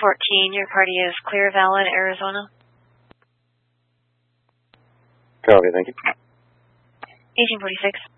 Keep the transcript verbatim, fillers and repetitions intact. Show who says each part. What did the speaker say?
Speaker 1: fourteen, your party is Clear Valley, Arizona.
Speaker 2: Copy, thank you.
Speaker 1: eighteen forty-six.